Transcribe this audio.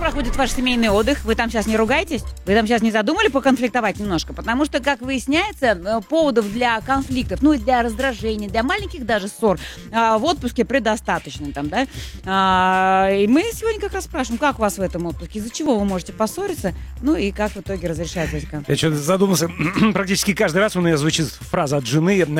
проходит ваш семейный отдых? Вы там сейчас не ругаетесь? Вы там сейчас не задумали поконфликтовать немножко? Потому что, как выясняется, поводов для конфликтов, ну и для раздражения, для маленьких даже ссор в отпуске предостаточно там, да? И мы сегодня как раз спрашиваем, как у вас в этом отпуске, из-за чего вы можете поссориться, ну и как в итоге разрешать эти конфликты. Я что-то задумался, практически каждый раз у меня звучит фраза от жены: